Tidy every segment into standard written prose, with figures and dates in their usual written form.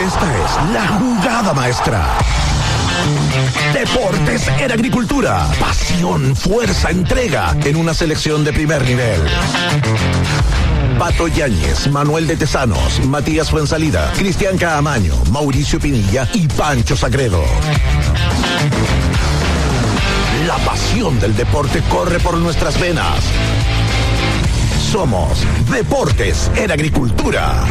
Esta es la jugada maestra. Deportes en agricultura. Pasión, fuerza, entrega en una selección de primer nivel. Pato Yáñez, Manuel de Tesanos, Matías Fuensalida, Cristian Caamaño, Mauricio Pinilla y Pancho Sagredo. La pasión del deporte corre por nuestras venas. Somos Deportes en Agricultura.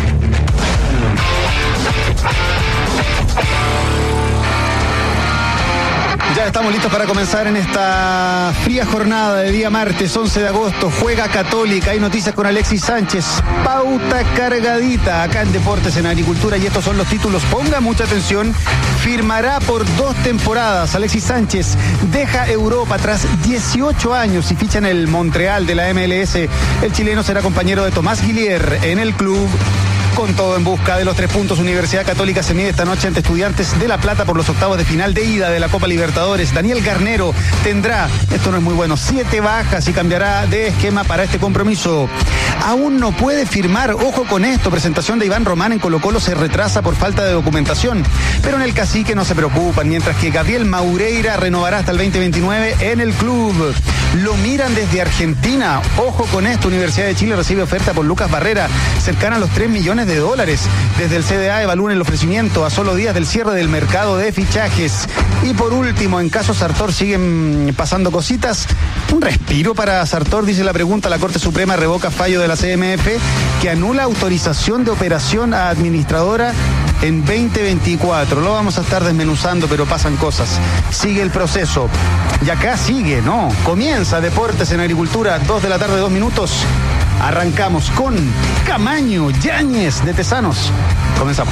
Ya estamos listos para comenzar en esta fría jornada de día martes 11 de agosto. Juega Católica, hay noticias con Alexis Sánchez. Pauta cargadita acá en Deportes en Agricultura y estos son los títulos. Ponga mucha atención. Firmará por 2 temporadas. Alexis Sánchez deja Europa tras 18 años y ficha en el Montreal de la MLS. El chileno será compañero de Tomás Guillier en el club. Con todo en busca de los 3 puntos, Universidad Católica se mide esta noche ante Estudiantes de La Plata por los octavos de final de ida de la Copa Libertadores. Daniel Garnero tendrá, esto no es muy bueno, 7 bajas y cambiará de esquema para este compromiso. Aún no puede firmar, ojo con esto, presentación de Iván Román en Colo-Colo se retrasa por falta de documentación, pero en el Cacique no se preocupan, mientras que Gabriel Maureira renovará hasta el 2029 en el club. Lo miran desde Argentina, ojo con esto, Universidad de Chile recibe oferta por Lucas Barrera, cercana a los $3 millones. Desde el CDA evalúan el ofrecimiento a solo días del cierre del mercado de fichajes. Y por último, en caso Sartor siguen pasando cositas. Un respiro para Sartor, dice la pregunta. La Corte Suprema revoca fallo de la CMF que anula autorización de operación a administradora en 2024. Lo vamos a estar desmenuzando, pero pasan cosas. Sigue el proceso. Y acá sigue, ¿no? Comienza Deportes en Agricultura, 2 de la tarde, 2 minutos. Arrancamos con Caamaño, Yáñez de Tesanos. Comenzamos.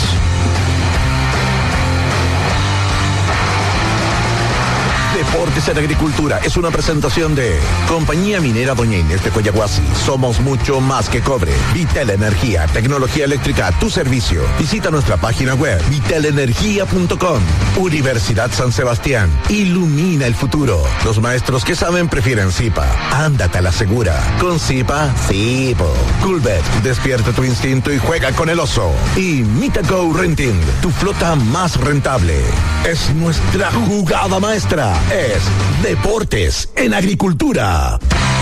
Deportes en Agricultura es una presentación de Compañía Minera Doña Inés de Coyahuasi. Somos mucho más que cobre. Vitel Energía, tecnología eléctrica a tu servicio. Visita nuestra página web vitelenergia.com. Universidad San Sebastián. Ilumina el futuro. Los maestros que saben prefieren Zipa. Ándate a la segura. Con Zipa, sí, po. Coolbet, despierta tu instinto y juega con el oso. Y Mitago Renting, tu flota más rentable. Es nuestra jugada maestra. Es Deportes en Agricultura.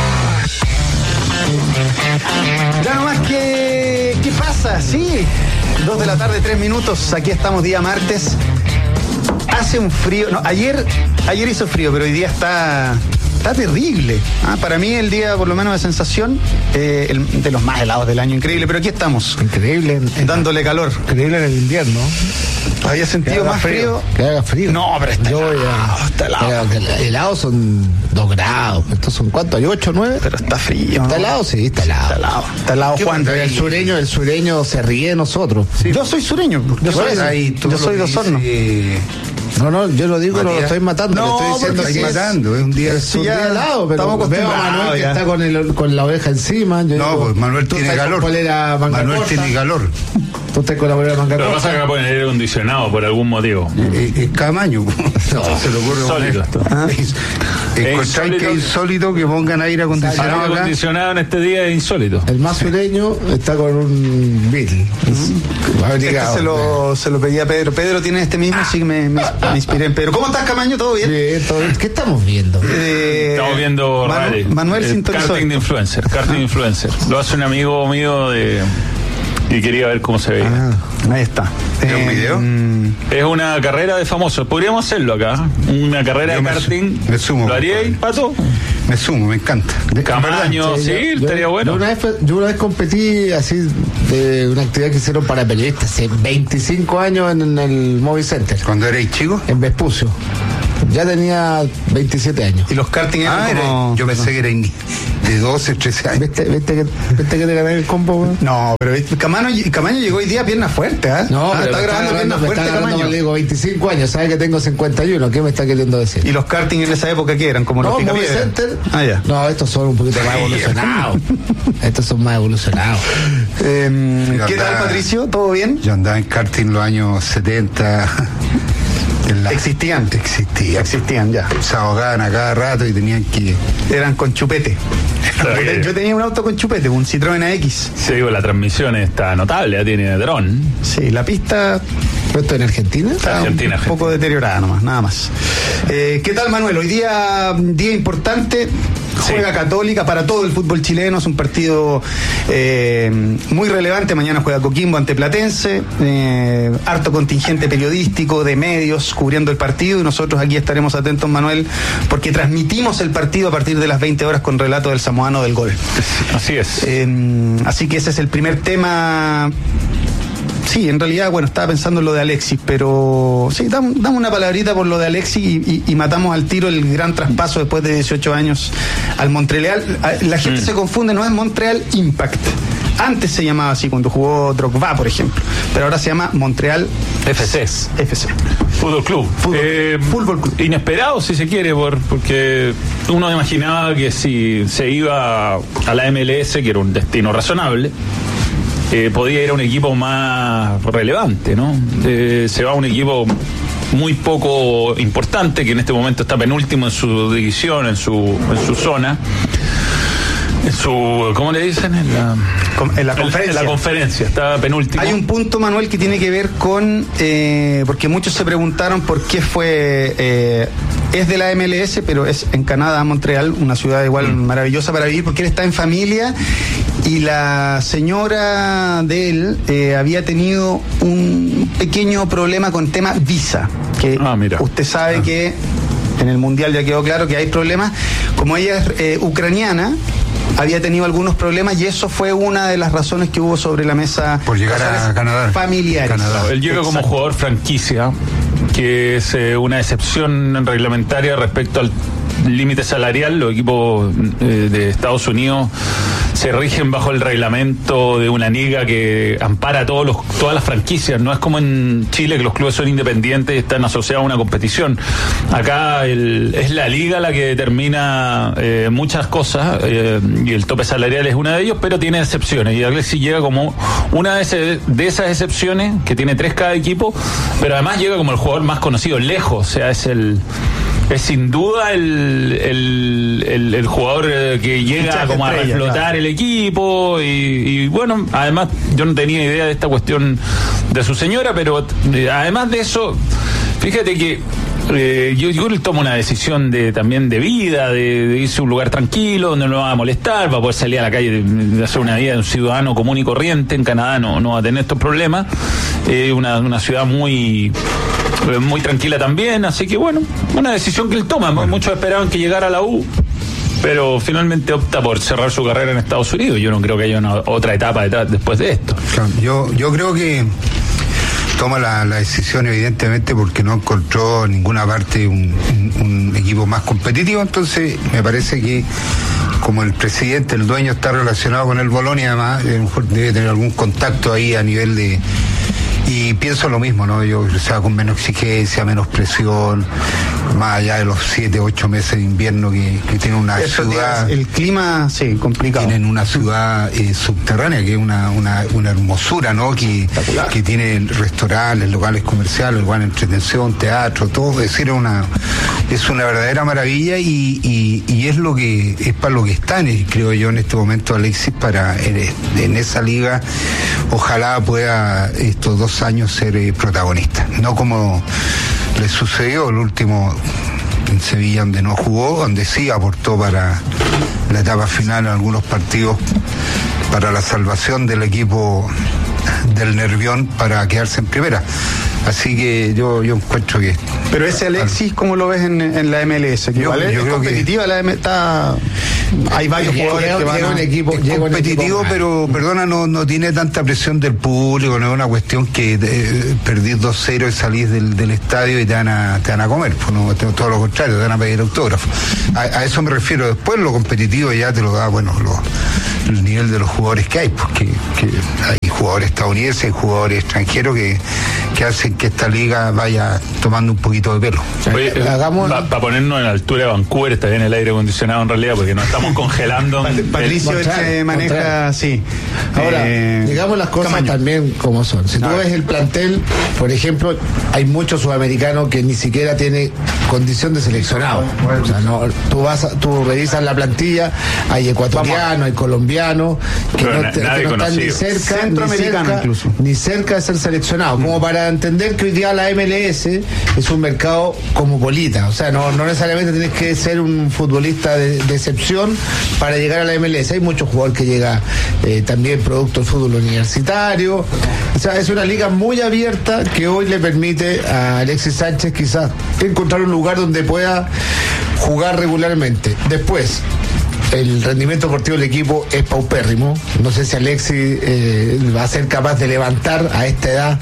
Ya nomás que... ¿Qué pasa? Sí, 2 de la tarde, 3 minutos. Aquí estamos día martes. Hace un frío... No, ayer hizo frío, pero hoy día está terrible. Para mí el día, por lo menos de sensación, de los más helados del año. Increíble, pero aquí estamos. Increíble. Dándole calor. Increíble en el invierno. ¿Había sentido más frío? Que haga frío. No, pero está helado. Helados son 2 grados. Estos son ¿cuánto? ¿Hay 8, 9? Pero está frío. ¿Está helado? Sí, está helado. Está helado, Juan. El sureño se ríe de nosotros. Sí. Yo soy sureño. Yo soy de Osorno. No, yo lo digo, Matías, no lo estoy matando, no, le estoy diciendo que es matando, es un día helado, pero veo a Manuel que está con la oveja encima. Pues Manuel tiene calor. Manuel tiene calor. Tú estás con la polera manga corta. Lo que pasa es que va a poner aire acondicionado por algún motivo. Es Caamaño. No, se le ocurre insólito esto. ¿Encontráis que es insólito que pongan aire acondicionado acá? Aire acondicionado en este día es insólito. El más sureño está con un Beatle. Se lo pedí a Pedro. Pedro tiene este mismo, así que me inspiré en Pedro. ¿Cómo estás, Caamaño? ¿Todo bien? Bien, todo bien. ¿Qué estamos viendo? Estamos viendo Manuel sintonizó. Karting de influencer. Lo hace un amigo mío y quería ver cómo se veía. Ahí está. ¿Es un video? Es una carrera de famosos. Podríamos hacerlo acá. Una carrera de karting. Me sumo. ¿Lo haríais, Pato? Me sumo, me encanta. Caamaño, sí, estaría bueno. Yo una vez competí así de una actividad que hicieron para periodistas hace 25 años en el Movie Center. ¿Cuando erais chico? En Vespucio. Ya tenía 27 años. Y los karting eran como... Yo pensé que era de 12, 13 años. ¿Viste que te gané el combo, güey? No, pero Caamaño llegó hoy día pierna fuerte, ¿eh? No, pero está grabando pierna fuerte, Caamaño. Le digo 25 años, ¿sabes que tengo 51? ¿Qué me está queriendo decir? ¿Y los karting en esa época qué eran? ¿Como los Movie Center? Ya. No, estos son un poquito más evolucionados. Estos son más evolucionados. ¿Qué tal, Patricio? ¿Todo bien? Yo andaba en karting en los años 70. Existían ya. Se ahogaban a cada rato y tenían que... Eran con chupete. Yo tenía un auto con chupete, un Citroën AX. Sí, digo, la transmisión está notable, ya tiene dron. Sí, la pista ¿Esto en Argentina? Está Argentina. Un poco deteriorada nomás, nada más. ¿Qué tal, Manuel? Hoy día importante. Juega Católica para todo el fútbol chileno, es un partido muy relevante. Mañana juega Coquimbo ante Platense, harto contingente periodístico de medios cubriendo el partido, y nosotros aquí estaremos atentos, Manuel, porque transmitimos el partido a partir de las 20 horas con relato del samoano del gol. Así es. Así que ese es el primer tema. Sí, en realidad, bueno, estaba pensando en lo de Alexis, pero sí, damos una palabrita por lo de Alexis y matamos al tiro el gran traspaso después de 18 años al Montreal. La gente se confunde, no es Montreal Impact. Antes se llamaba así cuando jugó Drogba, por ejemplo, pero ahora se llama Montreal FC. Fútbol Club. Fútbol Club. Inesperado, si se quiere, porque uno imaginaba que si se iba a la MLS, que era un destino razonable, podía ir a un equipo más relevante, ¿no? Se va a un equipo muy poco importante, que en este momento está penúltimo en su división, en su zona, en su, ¿cómo le dicen? En la conferencia. En la conferencia, está penúltimo. Hay un punto, Manuel, que tiene que ver con, porque muchos se preguntaron por qué fue, es de la MLS, pero es en Canadá, Montreal, una ciudad igual maravillosa para vivir, porque él está en familia. Y la señora de él había tenido un pequeño problema con tema visa, que usted sabe que en el Mundial ya quedó claro que hay problemas. Como ella es ucraniana, había tenido algunos problemas, y eso fue una de las razones que hubo sobre la mesa por llegar a Canadá. Familiares. Canadá. Él llega como jugador franquicia, que es una excepción reglamentaria respecto al límite salarial. Los equipos de Estados Unidos se rigen bajo el reglamento de una liga que ampara a todas las franquicias. No es como en Chile, que los clubes son independientes y están asociados a una competición. Acá es la liga la que determina muchas cosas, y el tope salarial es una de ellos, pero tiene excepciones, y Alexis llega como una de esas excepciones, que tiene 3 cada equipo, pero además llega como el jugador más conocido, lejos. O sea, es sin duda el jugador que llega como a reflotar el equipo, y bueno, además yo no tenía idea de esta cuestión de su señora, pero además de eso, fíjate que yo tomo una decisión también de vida, de irse a un lugar tranquilo donde no lo va a molestar, va a poder salir a la calle, de hacer una vida de un ciudadano común y corriente. En Canadá no va a tener estos problemas, una ciudad muy tranquila también, así que bueno, una decisión que él toma. Muchos esperaban que llegara a la U, pero finalmente opta por cerrar su carrera en Estados Unidos. Yo no creo que haya otra etapa después de esto. Claro, yo creo que toma la decisión evidentemente porque no encontró en ninguna parte un equipo más competitivo. Entonces me parece que, como el presidente, el dueño, está relacionado con el Bolonia, además a lo mejor debe tener algún contacto ahí a nivel de... Y pienso lo mismo, ¿no? O sea, con menos exigencia, menos presión, más allá de los 7, 8 meses de invierno que tiene una ciudad. El clima, sí, complicado. Tienen una ciudad subterránea, que es una hermosura, ¿no? Que tiene restaurantes, locales comerciales, lugares de entretención, teatro, todo. Es decir, es una verdadera maravilla, y es para lo que están, creo yo, en este momento Alexis, para en esa liga. Ojalá pueda estos 2 años ser protagonista, no como le sucedió el último en Sevilla, donde no jugó, donde sí aportó para la etapa final en algunos partidos, para la salvación del equipo del Nervión, para quedarse en primera. Así que yo encuentro que... Pero ese Alexis, ¿cómo lo ves en la MLS? Que yo creo competitiva, que está... Hay varios jugadores que van a... Es competitivo, pero, perdona, no tiene tanta presión del público, no es una cuestión que perdís 2-0 y salís del estadio y te van a comer, pues no, todo lo contrario, te van a pedir autógrafo. A eso me refiero. Después lo competitivo ya te lo da, el nivel de los jugadores que hay, porque hay jugadores estadounidenses, hay jugadores extranjeros que hacen que esta liga vaya tomando un poquito de pelo. Oye, para ponernos en la altura de Vancouver, está bien el aire acondicionado en realidad, porque nos estamos congelando. Patricio maneja, sí. Ahora, digamos las cosas tamaño. También como son. Si tú ves el plantel, por ejemplo, hay muchos sudamericanos que ni siquiera tienen condición de seleccionado. O sea, tú revisas la plantilla, hay ecuatorianos, hay colombianos, que no están ni cerca ni cerca de ser seleccionado, como para entender que hoy día la MLS es un mercado cosmopolita, o sea, no necesariamente tienes que ser un futbolista de excepción para llegar a la MLS. Hay muchos jugadores que llegan también producto del fútbol universitario, o sea, es una liga muy abierta que hoy le permite a Alexis Sánchez quizás encontrar un lugar donde pueda jugar regularmente. Después, el rendimiento deportivo del equipo es paupérrimo. No sé si Alexis va a ser capaz de levantar a esta edad,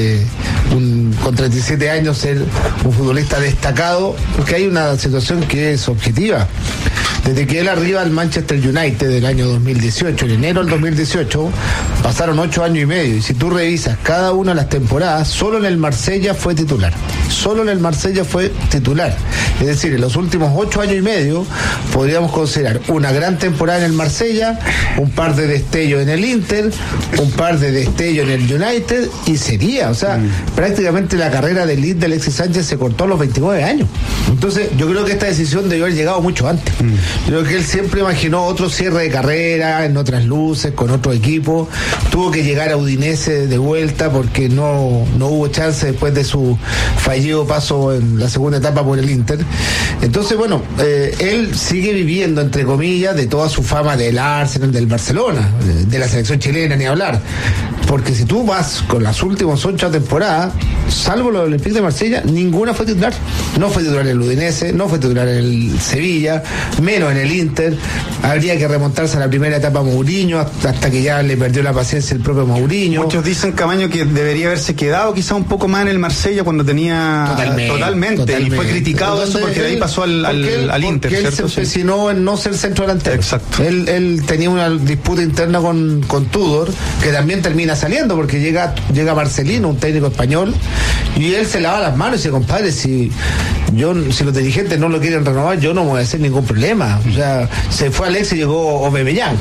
con 37 años, ser un futbolista destacado, porque hay una situación que es objetiva. Desde que él arriba al Manchester United del año 2018, en enero del 2018, pasaron 8 años y medio. Y si tú revisas cada una de las temporadas, solo en el Marsella fue titular. Solo en el Marsella fue titular. Es decir, en los últimos 8 años y medio podríamos considerar una gran temporada en el Marsella, un par de destellos en el Inter, un par de destellos en el United, y sería, o sea, prácticamente la carrera del lead de Alexis Sánchez se cortó a los 29 años. Entonces, yo creo que esta decisión debió haber llegado mucho antes. Creo que él siempre imaginó otro cierre de carrera, en otras luces, con otro equipo. Tuvo que llegar a Udinese de vuelta porque no hubo chance después de su fallido paso en la segunda etapa por el Inter. Entonces, bueno, él sigue viviendo, entre comillas, de toda su fama del Arsenal, del Barcelona, de la selección chilena, ni hablar. Porque si tú vas con las últimas 8 temporadas, salvo los Olympique de Marsella, ninguna fue titular. No fue titular en el Udinese, no fue titular en el Sevilla, menos en el Inter. Habría que remontarse a la primera etapa Mourinho, hasta que ya le perdió la paciencia el propio Mourinho. Muchos dicen, Camaño, que debería haberse quedado quizá un poco más en el Marsella cuando tenía... Totalmente. Y fue criticado eso porque de ahí pasó al Inter, porque él se empecinó en no ser centro delantero. Exacto. Él tenía una disputa interna con Tudor, que también termina saliendo porque llega Marcelino, un técnico español, y él se lava las manos y dice: compadre, si los dirigentes no lo quieren renovar, yo no me voy a hacer ningún problema. O sea, se fue Alex y llegó Aubameyang.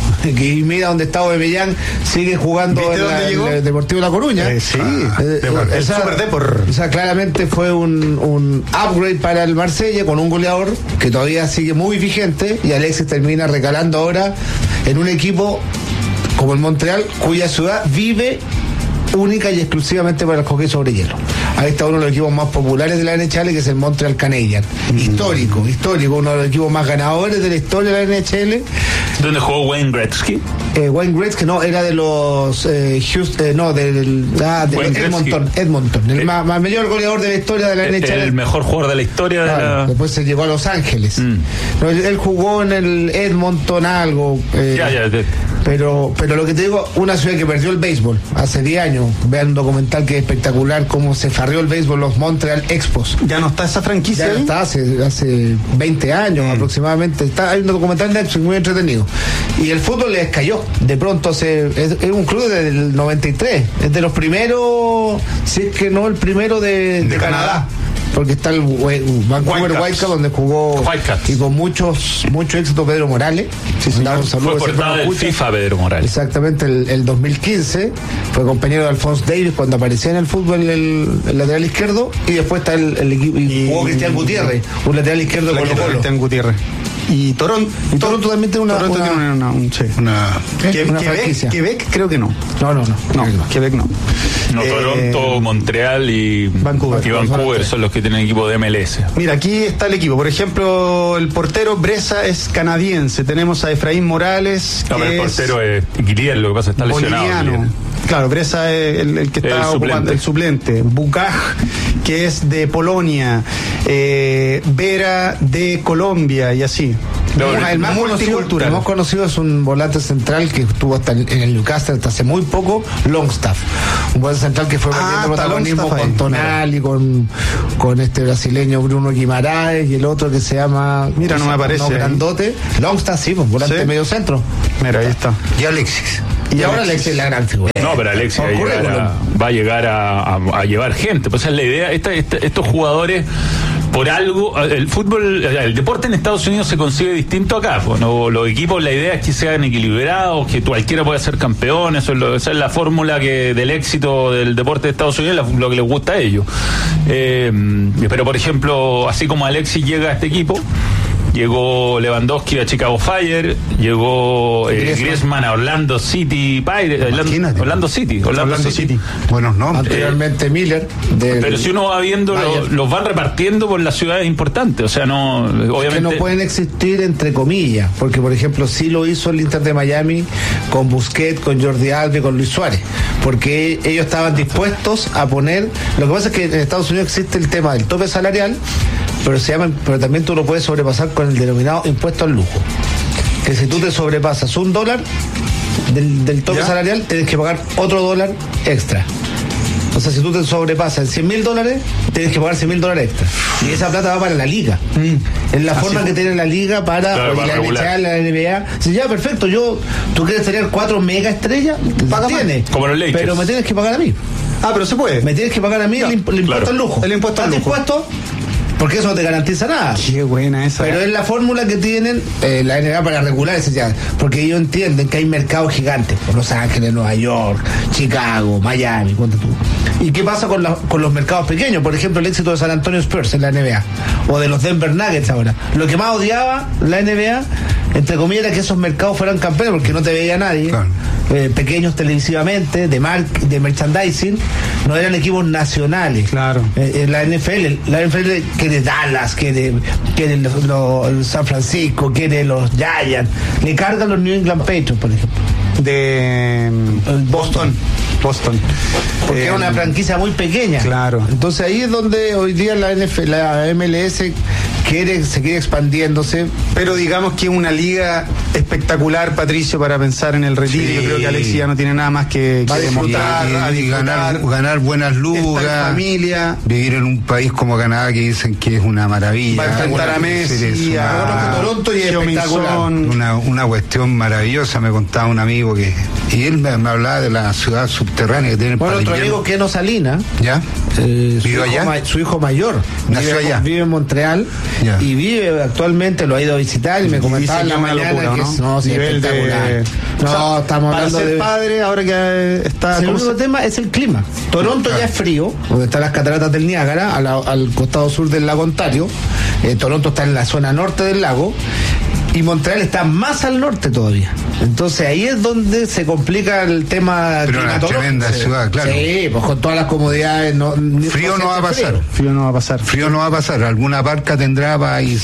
Y mira dónde está Aubameyang, sigue jugando en el Deportivo La Coruña. Sí, el Super Depor. O sea, claramente fue un upgrade para el Marsella, con un goleador que todavía sigue muy vigente, y Alexis termina recalando ahora en un equipo como el Montreal, cuya ciudad vive única y exclusivamente para el hockey sobre hielo. Ahí está uno de los equipos más populares de la NHL, que es el Montreal Canadiens. Histórico, uno de los equipos más ganadores de la historia de la NHL. ¿Dónde jugó Wayne Gretzky? Wayne Gretzky no, era de los Edmonton, el mayor goleador de la historia de la NHL. El mejor jugador de la historia de la... Después se llegó a Los Ángeles. No, él jugó en el Edmonton algo. Pero lo que te digo, una ciudad que perdió el béisbol hace 10 años. Vean un documental que es espectacular, cómo se farrió el béisbol, los Montreal Expos. ¿Ya no está esa franquicia? Ya no está, hace 20 años aproximadamente. Hay un documental de Netflix muy entretenido. Y el fútbol les cayó. De pronto es un club del 93. Es de los primeros, si es que no el primero de Canadá. Porque está el Vancouver Whitecaps, donde jugó y con mucho éxito Pedro Morales. Sí, fue portada del FIFA Pedro Morales. Exactamente, el 2015 fue compañero de Alphonse Davis cuando aparecía en el fútbol el lateral izquierdo, y después está el equipo, y jugó Cristian Gutiérrez, un lateral izquierdo de Colo-Colo. Cristian Gutiérrez. Y Toronto también tiene una franquicia. Quebec creo que no. No, Quebec no. No, Toronto, Montreal y Vancouver son los que tienen equipo de MLS. Mira, aquí está el equipo. Por ejemplo, el portero Bresa es canadiense. Tenemos a Efraín Morales. No, pero el portero es Guillermo, lo que pasa es que está lesionado. Claro, Bresa es el que está ocupando, el suplente. Bukaj, que es de Polonia. Vera de Colombia, y así. El más conocido es un volante central que estuvo hasta en el Newcastle hasta hace muy poco, Longstaff. Un volante central que fue perdiendo protagonismo con Tonali, con este brasileño Bruno Guimaraes, y el otro que se llama... Mira, no me aparece. Grandote. Longstaff, sí, pues, volante medio centro. Mira, ahí está. Y Alexis. Y ahora Alexis es la gran figura. No, pero Alexis va a llegar a llevar gente. Pues esa es la idea. Estos jugadores, por algo, el fútbol, el deporte en Estados Unidos se concibe distinto acá. Pues, ¿no? Los equipos, la idea es que sean equilibrados, que cualquiera pueda ser campeón. Esa es la fórmula del éxito del deporte de Estados Unidos, lo que les gusta a ellos. Pero, por ejemplo, así como Alexis llega a este equipo, llegó Lewandowski a Chicago Fire, llegó Griezmann a Orlando City Orlando City. Buenos nombres. Anteriormente Miller. Pero si uno va viendo, los van repartiendo por las ciudades importantes. O sea, no, obviamente. Que no pueden existir entre comillas, porque por ejemplo sí lo hizo el Inter de Miami con Busquets, con Jordi Alba, con Luis Suárez, porque ellos estaban dispuestos a poner. Lo que pasa es que en Estados Unidos existe el tema del tope salarial, pero también tú lo puedes sobrepasar con el denominado impuesto al lujo, que si tú te sobrepasas $1 del tope salarial, tienes que pagar otro $1 extra. O sea, si tú te sobrepasas en $100,000, tienes que pagar $100,000 extra. Y esa plata va para la liga. Es la forma que tiene la liga para regular. La NBA. Si ya, perfecto, tú quieres tener 4 mega estrellas, paga más. Como los Lakers. Pero me tienes que pagar a mí. Pero se puede. Me tienes que pagar a mí el impuesto al lujo. El impuesto al lujo. ¿Estás dispuesto? Porque eso no te garantiza nada. Qué buena esa. Pero es la fórmula que tienen la NBA para regular ese ya. Porque ellos entienden que hay mercados gigantes. Por Los Ángeles, Nueva York, Chicago, Miami, cuánto tú. ¿Y qué pasa con los mercados pequeños? Por ejemplo, el éxito de San Antonio Spurs en la NBA. O de los Denver Nuggets ahora. Lo que más odiaba la NBA, entre comillas, era que esos mercados fueran campeones, porque no te veía nadie. Claro. Pequeños televisivamente, de merchandising, no eran equipos nacionales. Claro. La NFL quiere Dallas, quiere los San Francisco, quiere los Giants, le cargan los New England Patriots, por ejemplo. De Boston. Porque es una franquicia muy pequeña. Claro. Entonces ahí es donde hoy día la MLS se quiere expandiéndose. Pero digamos que una liga espectacular, Patricio, para pensar en el retiro. Sí. Yo creo que Alexis ya no tiene nada más que demostrar, ganar buenas lugas, familia, vivir en un país como Canadá, que dicen que es una maravilla. Va a enfrentar a Messi, a Toronto, y espectacular. Una cuestión maravillosa. Me contaba un amigo y él me hablaba de la ciudad subterránea que tiene. Bueno, otro amigo, Keno Salinas, ¿ya? ¿Vive allá? Su hijo mayor vive en Montreal. Ya. Y vive actualmente, lo ha ido a visitar y me comentaba en la mañana locura, que ¿no? Sí, espectacular. Estamos hablando de padre, ahora que está. El único tema es el clima. Toronto ya es frío, donde están las cataratas del Niágara, al costado sur del lago Ontario. Toronto está en la zona norte del lago. Y Montreal está más al norte todavía. Entonces ahí es donde se complica el tema. Pero una tremenda ciudad, claro. Sí, pues con todas las comodidades. Frío no va a pasar. Alguna barca tendrá para ir.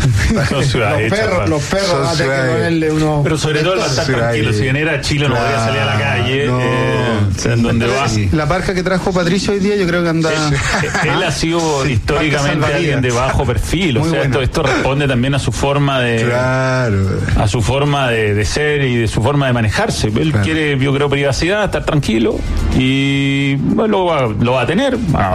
Los perros van a tener que ponerle uno. Pero sobre todo el estar tranquilo. Si viniera a Chile no podría salir a la calle. En donde va. La barca que trajo Patricio hoy día, yo creo que anda. Él ha sido históricamente alguien de bajo perfil. O sea, esto responde también a su forma de. A su forma de ser y de su forma de manejarse. Él quiere, yo creo, privacidad, estar tranquilo y bueno, lo va a tener.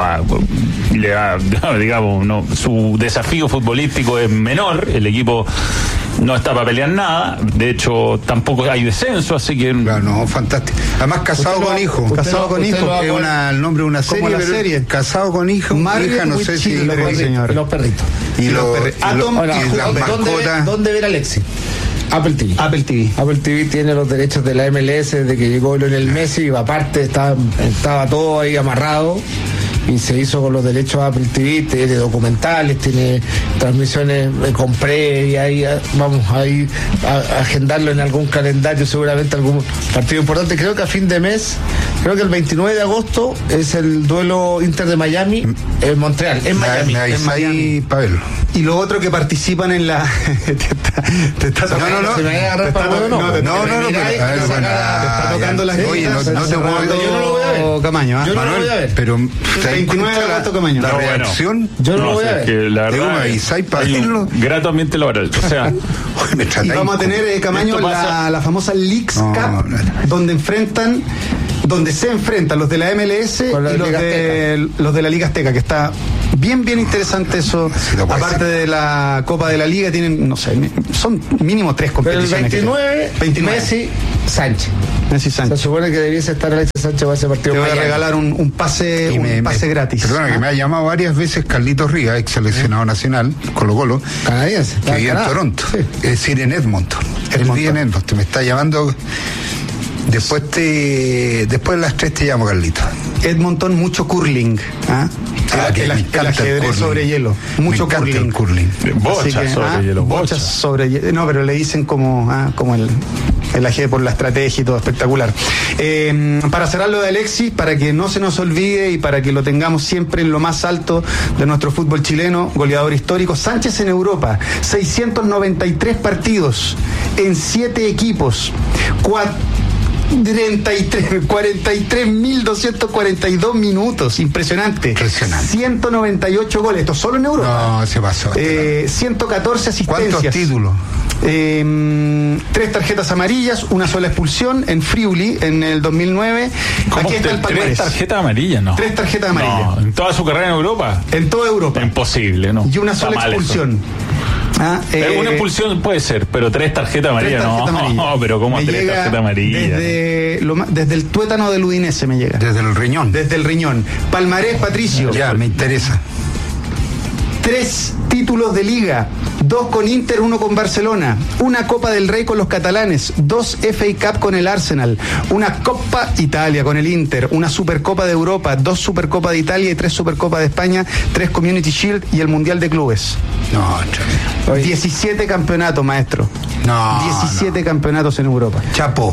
Digamos, su desafío futbolístico es menor. El equipo no está para pelear nada. De hecho, tampoco hay descenso, así que. Claro, fantástico. Además, casado con hijo. Casado con hijo. Es el nombre de una serie. Casado con hijo. Hija, no sé si. Los perritos. Y los ¿Dónde ver a Alexis? Apple TV tiene los derechos de la MLS desde que llegó Lionel Messi, y aparte estaba todo ahí amarrado y se hizo con los derechos de Apple TV. Tiene documentales, tiene transmisiones, compré y ahí vamos ahí a agendarlo en algún calendario, seguramente algún partido importante. Creo que a fin de mes, creo que el 29 de agosto es el duelo Inter de Miami en Montreal, en Miami. Pavel. Y lo otro que participan en la te está tocando. No, se me vaya a agarrar para el no, te está tocando las oye, no te puedo. Yo no lo voy a ver. Camaño, yo no lo voy a ver. Pero 29 de agosto, Camaño. La reacción, yo no lo voy a ver. Que la verdad, hay un grato ambiente laboral. O sea, y vamos a tener, Camaño, la famosa Leagues Cup, donde se enfrentan los de la MLS y los de la Liga Azteca, que está bien interesante eso. Sí, aparte de la Copa de la Liga, tienen, no sé, son mínimo 3 competiciones. Pero el 29. Messi Sánchez. Se supone que debiese estar Alexis Sánchez para ese partido. Te voy a regalar un pase gratis. Perdona, que me ha llamado varias veces Carlitos Rivas, ex seleccionado nacional, Colo-Colo, canadiense, que vive en Toronto, es decir, en Edmonton. Él vive en Edmonton, me está llamando. Después de las 3 te llamo, Carlito. Edmonton, mucho curling. El ajedrez sobre hielo. Mucho curling. Bochas sobre hielo. Bochas sobre hielo. No, pero le dicen como el ajedrez por la estrategia y todo, espectacular. Para cerrar lo de Alexis, para que no se nos olvide y para que lo tengamos siempre en lo más alto de nuestro fútbol chileno, goleador histórico, Sánchez en Europa, 693 partidos en 7 equipos, 43.242 minutos, impresionante. 198 goles, esto solo en Europa. No, se pasó. 114 asistencias. ¿Cuántos títulos? 3 tarjetas amarillas, una sola expulsión en Friuli en el 2009. Aquí está el palmarés. 3 tarjetas amarillas, ¿no? 3 tarjetas amarillas. No, ¿en toda su carrera en Europa? En toda Europa. Imposible, ¿no? Y una sola expulsión. Una expulsión puede ser, pero 3 tarjetas amarillas, no, pero ¿cómo 3 tarjetas amarillas? Desde el tuétano del Udinese me llega. Desde el riñón. Desde el riñón. Palmarés, Patricio. Ya, me interesa. 3 títulos de Liga, 2 con Inter, 1 con Barcelona, una Copa del Rey con los catalanes, 2 FA Cup con el Arsenal, una Copa Italia con el Inter, una Supercopa de Europa, 2 Supercopa de Italia y 3 Supercopa de España, 3 Community Shield y el Mundial de Clubes. No, 17 campeonatos, maestro. 17 campeonatos en Europa. Chapó.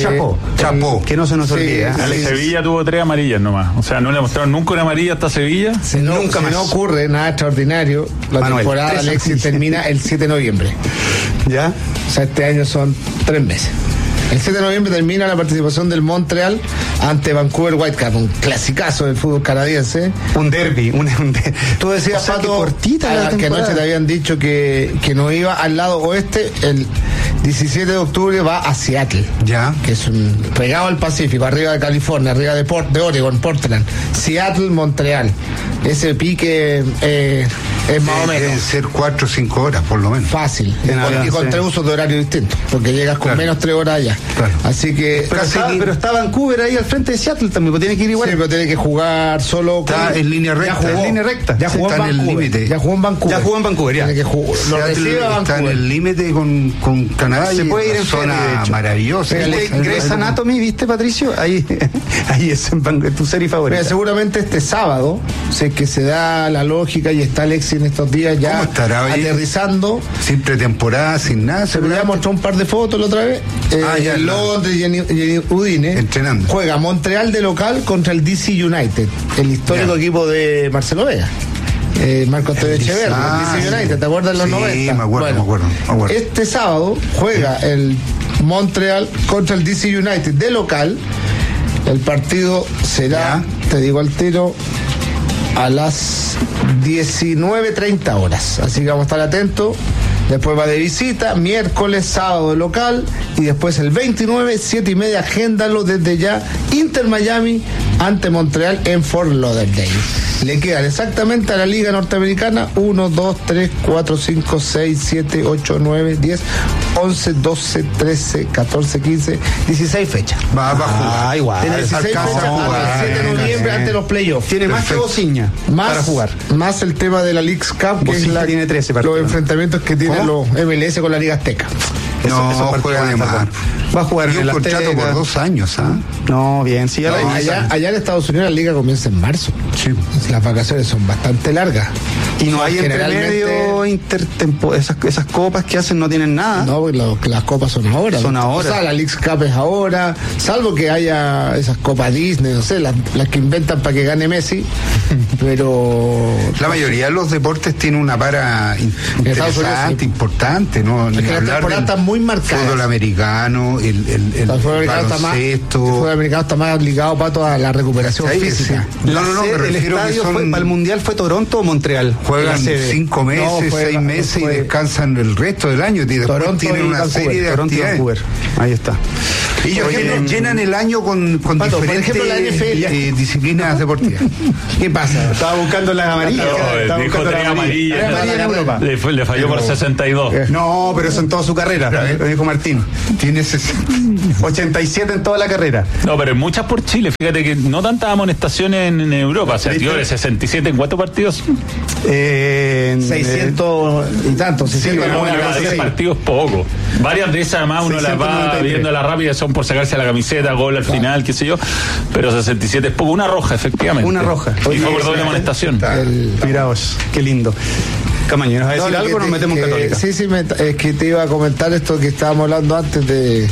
Que no se nos olvide. El Sevilla tuvo 3 amarillas nomás. O sea, no le mostraron nunca una amarilla hasta Sevilla. Nunca más. No ocurre nada extraordinario. La temporada de Alexis termina el 7 de noviembre. ¿Ya? O sea, este año son 3 meses. El 7 de noviembre termina la participación del Montreal ante Vancouver Whitecaps, un clasicazo del fútbol canadiense. Un derbi. Tú decías, Pato, cortita que anoche te habían dicho que no iba al lado oeste. El 17 de octubre va a Seattle, ya, que es un pegado al Pacífico, arriba de California, arriba de Oregon, Portland. Seattle, Montreal. Ese pique es más o menos. Deben ser 4 o 5 horas, por lo menos. Fácil. Y con 3 usos de horario distintos, porque llegas con menos 3 horas allá. Claro. Así que. Pero está Vancouver ahí al frente de Seattle también, pues tiene que ir igual. Sí, pero tiene que jugar solo. Está en línea recta. Ya jugó en el límite. Ya jugó en Vancouver. Tiene que jugar. Está en el límite con Canadá. Se puede ir en zona maravillosa. Grey's Anatomy, ¿viste, Patricio? Ahí es tu serie favorita. Mira, seguramente este sábado, sé que se da la lógica y está Alexis en estos días ya aterrizando. Sin pretemporada, sin nada. Se me había mostrado un par de fotos la otra vez. En Londres y en Udine. Entrenando. Juega Montreal de local contra el DC United, el histórico equipo de Marcelo Vega. Marco Antonio Echeverri, DC United, ¿te acuerdas de los 90? Sí, me acuerdo. Este sábado juega el Montreal contra el DC United de local. El partido será, te digo al tiro, a las 19:30 horas. Así que vamos a estar atentos. Después va de visita, miércoles, sábado local, y después el 29, 7:30, agéndalo desde ya, Inter Miami ante Montreal en Fort Lauderdale. Le quedan exactamente a la Liga Norteamericana 1, 2, 3, 4, 5, 6, 7, 8, 9, 10, 11, 12, 13, 14, 15, 16 fechas. Va a jugar. Igual. Tiene 16 fechas hasta el 7 de noviembre ante los playoffs. Tiene más que Bociña para jugar. Más el tema de la Leagues Cup, que es tiene 13 los enfrentamientos que tienen los MLS con la Liga Azteca. No, juega de más. Va a jugar en el contrato por 2 años, ¿ah? No, bien, sí. Allá en Estados Unidos la liga comienza en marzo. Sí. Las vacaciones son bastante largas. Y no hay intermedio, esas copas que hacen no tienen nada. No, porque las copas son ahora. O sea, la Leagues Cup es ahora, salvo que haya esas copas Disney, no sé, las que inventan para que gane Messi, pero... La mayoría de los deportes tienen una para interesante, importante, ¿no? Es que la temporada está muy marcada. Fútbol americano, el baloncesto. El fútbol americano está más ligado, Pato, a la recuperación física. No, el estadio para el Mundial fue Toronto o Montreal. Juegan 5 meses, 6 meses y descansan el resto del año. Y después Toronto tienen una serie de actividades. Ahí está. Y ellos llenan el año con Pato, diferentes, por ejemplo, la NFL. Disciplinas deportivas. ¿Qué pasa? Estaba buscando las amarillas. Dijo 3 amarillas. Le falló por 62. No, pero eso en toda su carrera, lo dijo Martín. Tiene 60. 87 en toda la carrera. No, pero muchas por Chile. Fíjate que no tantas amonestaciones en Europa. O sea, tío, de 67 en 4 partidos. 600 y tantos. 600 partidos poco. Varias de esas además uno las va viendo a la rápida, son por sacarse a la camiseta, gol al final, qué sé yo. Pero 67 es poco. Una roja, efectivamente. Una roja. Y fue por doble amonestación. Miraos, qué lindo. Camaño, ¿nos va a decir algo o nos metemos en Católica? Sí, es que te iba a comentar esto que estábamos hablando antes de